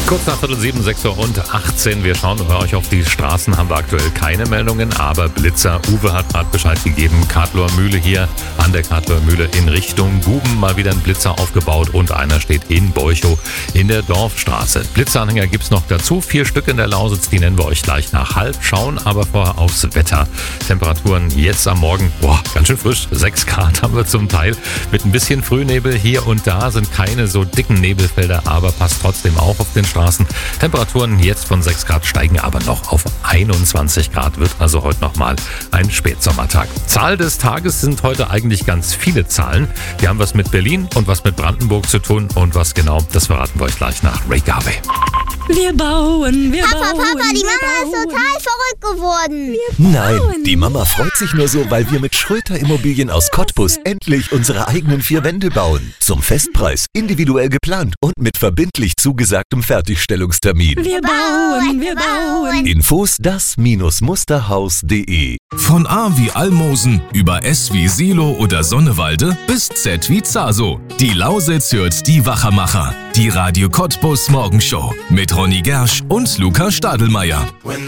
Kurz nach 6:15, 6:18 Uhr. Wir schauen bei euch auf die Straßen, haben wir aktuell keine Meldungen, aber Blitzer. Uwe hat gerade Bescheid gegeben. Kadloer Mühle hier an der Kadloer Mühle in Richtung Guben. Mal wieder ein Blitzer aufgebaut und einer steht in Beuchow in der Dorfstraße. Blitzeranhänger gibt's noch dazu. 4 Stück in der Lausitz, die nennen wir euch gleich nach halb. Schauen aber vorher aufs Wetter. Temperaturen jetzt am Morgen, ganz schön frisch. 6 Grad haben wir zum Teil. Mit ein bisschen Frühnebel hier und da, sind keine so dicken Nebelfelder, aber passt trotzdem auch auf den Straßen. Temperaturen jetzt von 6 Grad steigen aber noch auf 21 Grad. Wird also heute nochmal ein Spätsommertag. Zahl des Tages sind heute eigentlich ganz viele Zahlen. Die haben was mit Berlin und was mit Brandenburg zu tun. Und was genau, das verraten wir euch gleich nach Ray Garvey. Wir bauen, Papa, die Mama ist total verrückt geworden. Nein, die Mama freut sich nur so, weil wir mit Schröter Immobilien aus Cottbus endlich unsere eigenen 4 Wände bauen. Zum Festpreis, individuell geplant und mit verbindlich zugesagtem Fertigstellungstermin. Wir bauen. Infos das-musterhaus.de. Von A wie Almosen über S wie Silo oder Sonnewalde bis Z wie Zaso. Die Lausitz hört die Wachermacher. Die Radio Cottbus Morgenshow mit Ronny Gersch und Luca Stadelmeier.